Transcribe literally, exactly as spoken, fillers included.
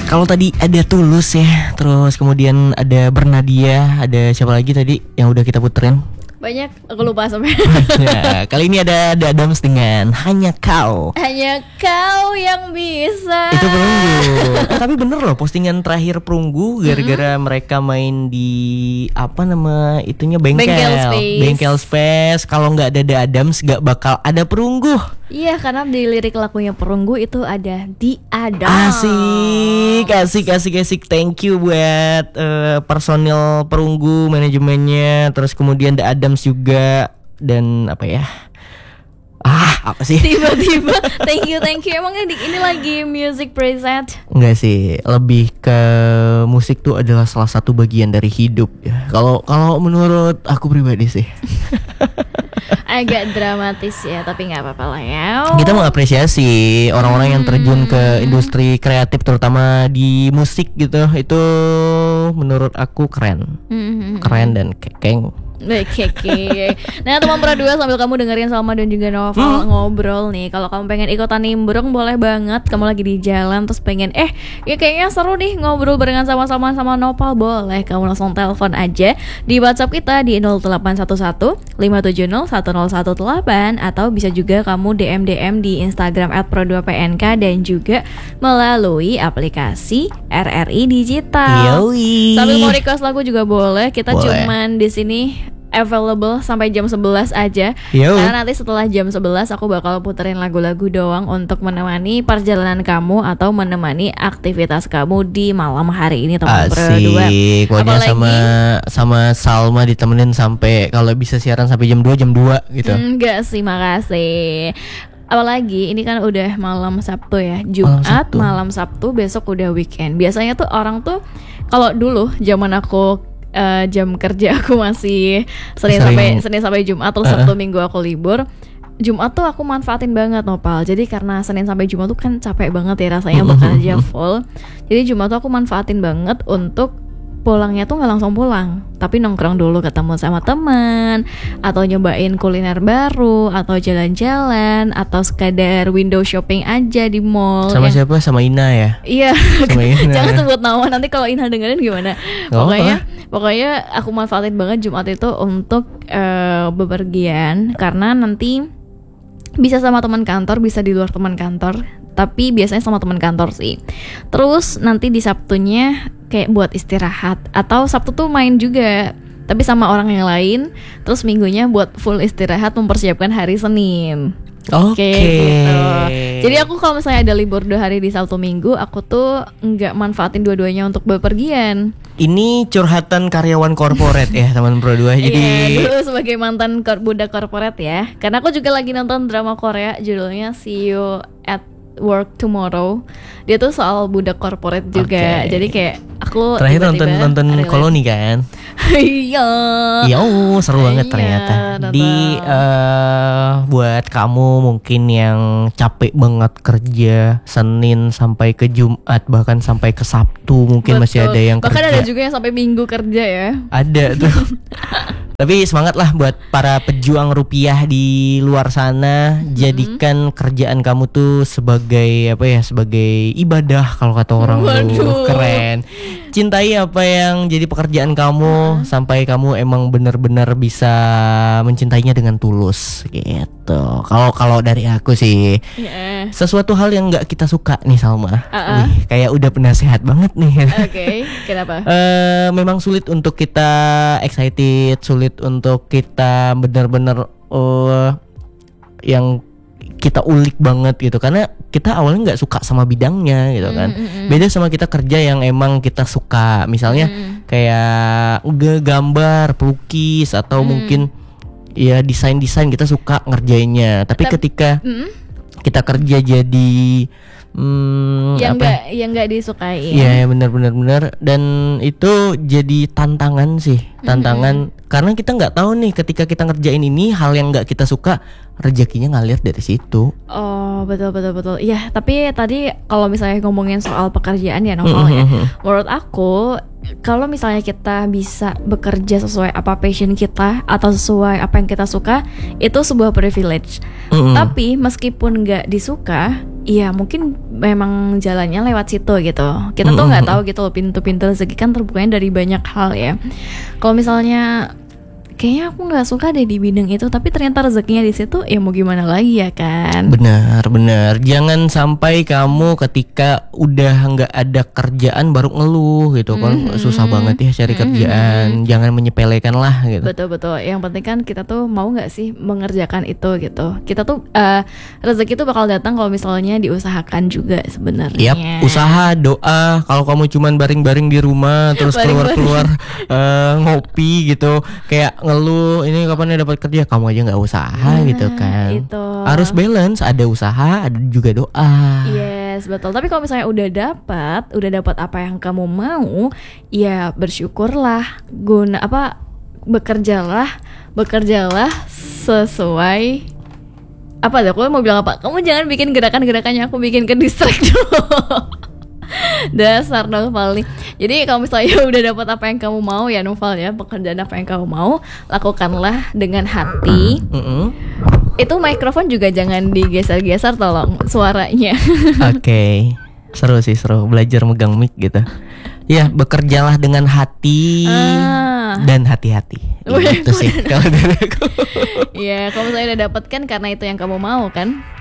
Kalau tadi ada Tulus ya, terus kemudian ada Bernadia, ada siapa lagi tadi yang udah kita puterin? Banyak, aku lupa sampai. Ya, kali ini ada The Adams dengan Hanya Kau. Hanya kau yang bisa. Itu Perunggu. Eh, tapi bener loh, postingan terakhir Perunggu gara-gara mm-hmm. mereka main di apa nama itunya bengkel. Bengkel Space. Bengkel Space. Kalau nggak ada The Adams, nggak bakal ada Perunggu. Iya, karena di lirik lagunya Perunggu itu ada The Adams. Asik, asik, asik, asik. Thank you buat uh, personil Perunggu, manajemennya, terus kemudian The Adams juga, dan apa ya? Ah, apa sih? Tiba-tiba, thank you, thank you. Emang ini, ini lagi music preset? Enggak sih, lebih ke musik tuh adalah salah satu bagian dari hidup ya. Kalau kalau menurut aku pribadi sih. Agak dramatis ya, tapi nggak apa-apa lah ya. Kita mengapresiasi orang-orang yang terjun ke industri kreatif, terutama di musik gitu. Itu menurut aku keren, keren dan kekeng. Oke, nah teman Pro dua, sambil kamu dengerin Salma dan juga Novel hmm. ngobrol nih, kalau kamu pengen ikutan nimbrung boleh banget. Kamu lagi di jalan terus pengen eh ya kayaknya seru nih ngobrol barengan sama-sama sama Novel, boleh kamu langsung telepon aja di WhatsApp kita di nol delapan satu satu lima tujuh nol satu nol satu delapan, atau bisa juga kamu D M D M di Instagram at pro dua P N K dan juga melalui aplikasi R R I Digital. Yoi. Sambil mau request lagu juga boleh. Kita boleh. Cuman di sini available sampai jam sebelas aja. Yo. Karena nanti setelah jam sebelas aku bakal puterin lagu-lagu doang untuk menemani perjalanan kamu atau menemani aktivitas kamu di malam hari ini, teman berdua. Asik. Pokoknya sama sama Salma ditemenin sampai kalau bisa siaran sampai jam dua jam dua gitu. Enggak sih, makasih. Apalagi ini kan udah malam Sabtu ya, Jumat, malam Sabtu, malam Sabtu besok udah weekend. Biasanya tuh orang tuh kalau dulu zaman aku Uh, jam kerja aku masih Senin Sering. sampai Senin sampai Jumat, terus Sabtu uh-uh. Minggu aku libur. Jumat tuh aku manfaatin banget Nopal. Jadi karena Senin sampai Jumat tuh kan capek banget ya rasanya bekerja full. Jadi Jumat tuh aku manfaatin banget untuk pulangnya tuh nggak langsung pulang, tapi nongkrong dulu, ketemu sama teman, atau nyobain kuliner baru, atau jalan-jalan, atau sekadar window shopping aja di mall. Sama ya. Siapa? Sama Ina ya? Iya. Jangan sebut nama, nanti kalau Ina dengerin gimana? Gak pokoknya, apa. pokoknya aku manfaatin banget Jumat itu untuk uh, bepergian, karena nanti bisa sama teman kantor, bisa di luar teman kantor. Tapi biasanya sama teman kantor sih. Terus nanti di Sabtunya kayak buat istirahat, atau Sabtu tuh main juga tapi sama orang yang lain. Terus minggunya buat full istirahat, mempersiapkan hari Senin. Oke okay, okay. gitu. Jadi aku kalau misalnya ada libur dua hari di Sabtu Minggu, aku tuh nggak manfaatin dua-duanya untuk bepergian. Ini curhatan karyawan korporat ya teman Pro dua. Jadi iya, dulu sebagai mantan kor- budak korporat ya. Karena aku juga lagi nonton drama Korea judulnya See You at Work Tomorrow. Dia tuh soal budak korporat juga. Okay. Jadi kayak aku terakhir nonton nonton Koloni kan. Iya. Iya, seru banget ternyata. Di uh, buat kamu mungkin yang capek banget kerja Senin sampai ke Jumat, bahkan sampai ke Sabtu mungkin. Betul. Masih ada yang bahkan kerja. Ada juga yang sampai Minggu kerja ya. Ada tuh. Tapi semangat lah buat para pejuang rupiah di luar sana. Mm-hmm. Jadikan kerjaan kamu tuh sebagai apa ya, sebagai ibadah kalau kata orang dulu. Keren. Cintai apa yang jadi pekerjaan kamu, uh-huh. sampai kamu emang benar-benar bisa mencintainya dengan tulus gitu. Kalau kalau dari aku sih, yeah. sesuatu hal yang nggak kita suka nih Salma, uh-uh. Wih, kayak udah penasehat banget nih. Oke, okay. Kenapa? uh, memang sulit untuk kita excited, sulit untuk kita benar-benar uh, yang kita ulik banget gitu, karena kita awalnya nggak suka sama bidangnya gitu kan. Mm-hmm. Beda sama kita kerja yang emang kita suka, misalnya mm. kayak udah gambar, pelukis, atau mm. mungkin ya desain-desain kita suka ngerjainnya. Tapi Tep- ketika mm. kita kerja jadi Hmm, yang nggak yang nggak disukai. Iya, benar-benar benar. Dan itu jadi tantangan sih, tantangan mm-hmm. karena kita nggak tahu nih ketika kita ngerjain ini hal yang nggak kita suka, rezekinya ngalir dari situ. Oh, betul betul betul. Iya, tapi tadi kalau misalnya ngomongin soal pekerjaan ya Novel, mm-hmm. ya, menurut aku kalau misalnya kita bisa bekerja sesuai apa passion kita atau sesuai apa yang kita suka, itu sebuah privilege. Mm-hmm. Tapi meskipun nggak disuka, ya mungkin memang jalannya lewat situ gitu. Kita tuh nggak tahu gitu loh, pintu-pintu rezeki kan terbukanya dari banyak hal ya. Kalau misalnya kayaknya aku nggak suka deh di bidang itu, tapi ternyata rezekinya di situ, ya mau gimana lagi ya kan. Benar, benar. Jangan sampai kamu ketika udah nggak ada kerjaan baru ngeluh gitu. Kalau Mhm. susah banget ya cari Mhm. kerjaan, jangan menyepelekan lah gitu. Betul-betul. Yang penting kan kita tuh mau nggak sih mengerjakan itu gitu. Kita tuh eh, rezeki tuh bakal datang kalau misalnya diusahakan juga sebenarnya. Yap, usaha, doa. Kalau kamu cuman baring-baring di rumah terus Baring-baring. keluar-keluar eh, ngopi gitu, kayak ngeluh ini kapan ya dapat kerja, kamu aja nggak usaha Nah, gitu kan. itu. Harus balance, ada usaha, ada juga doa. Yes, betul. Tapi kalau misalnya udah dapat, udah dapat apa yang kamu mau, ya bersyukurlah. Guna apa? Bekerjalah, bekerjalah sesuai apa tuh? Aku mau bilang apa? Kamu jangan bikin gerakan-gerakannya aku bikin ke distract dulu. Dasar Noval nih. Jadi kalau misalnya udah dapat apa yang kamu mau ya Noval ya, pekerjaan apa yang kamu mau, lakukanlah dengan hati. Mm-mm. Itu mikrofon juga jangan digeser-geser tolong suaranya. Oke, seru sih, seru belajar megang mic gitu. Ya, bekerjalah dengan hati Ah. dan hati-hati. Wih, Itu sih kalau dari aku. Iya, kalau misalnya udah dapet kan karena itu yang kamu mau kan.